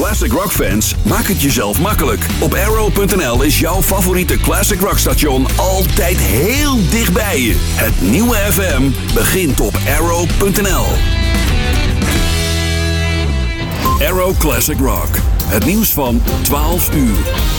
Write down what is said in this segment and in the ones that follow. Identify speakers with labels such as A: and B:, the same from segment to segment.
A: classic rock fans, maak het jezelf makkelijk. Op Arrow.nl is jouw favoriete classic rock station altijd heel dichtbij je. Het nieuwe FM begint op Arrow.nl. Arrow Classic Rock. Het nieuws van 12 uur.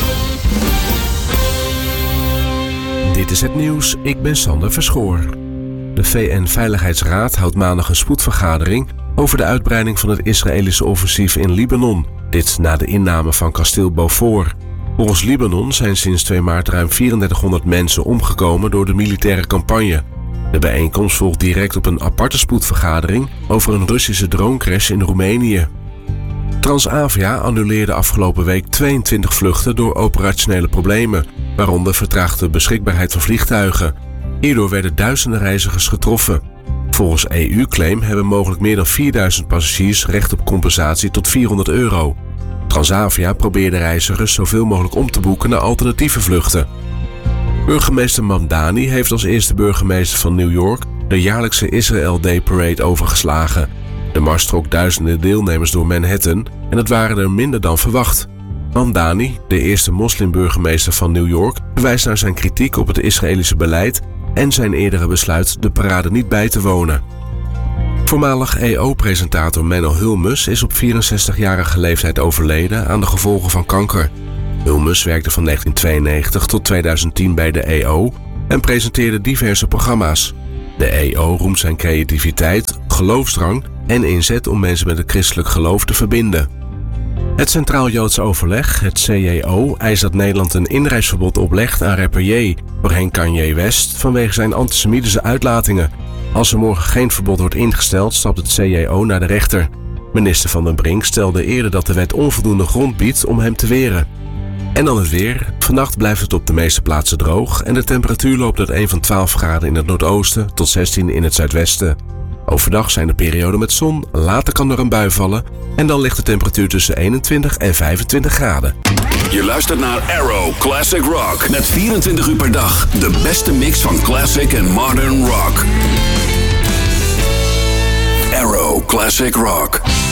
B: Dit is het nieuws, ik ben Sander Verschoor. De VN-veiligheidsraad houdt maandag een spoedvergadering over de uitbreiding van het Israëlische offensief in Libanon. Dit na de inname van kasteel Beaufort. Volgens Libanon zijn sinds 2 maart ruim 3400 mensen omgekomen door de militaire campagne. De bijeenkomst volgt direct op een aparte spoedvergadering over een Russische dronecrash in Roemenië. Transavia annuleerde afgelopen week 22 vluchten door operationele problemen, waaronder vertraagde beschikbaarheid van vliegtuigen. Hierdoor werden duizenden reizigers getroffen. Volgens EU-claim hebben mogelijk meer dan 4000 passagiers recht op compensatie tot €400. Transavia probeerde reizigers zoveel mogelijk om te boeken naar alternatieve vluchten. Burgemeester Mamdani heeft als eerste burgemeester van New York de jaarlijkse Israel Day Parade overgeslagen. De mars trok duizenden deelnemers door Manhattan en het waren er minder dan verwacht. Mamdani, de eerste moslimburgemeester van New York, verwijst naar zijn kritiek op het Israëlische beleid en zijn eerdere besluit de parade niet bij te wonen. Voormalig EO-presentator Menno Hulmes is op 64-jarige leeftijd overleden aan de gevolgen van kanker. Hulmes werkte van 1992 tot 2010 bij de EO en presenteerde diverse programma's. De EO roemt zijn creativiteit, geloofsdrang en inzet om mensen met het christelijk geloof te verbinden. Het Centraal Joods Overleg, het CJO, eist dat Nederland een inreisverbod oplegt aan rapper Ye, voorheen Kanye West, vanwege zijn antisemitische uitlatingen. Als er morgen geen verbod wordt ingesteld, stapt het CJO naar de rechter. Minister Van den Brink stelde eerder dat de wet onvoldoende grond biedt om hem te weren. En dan het weer. Vannacht blijft het op de meeste plaatsen droog en de temperatuur loopt uit van 12 graden in het noordoosten tot 16 in het zuidwesten. Overdag zijn er perioden met zon, later kan er een bui vallen en dan ligt de temperatuur tussen 21 en 25 graden.
A: Je luistert naar Arrow Classic Rock met 24 uur per dag de beste mix van classic en modern rock. Arrow Classic Rock.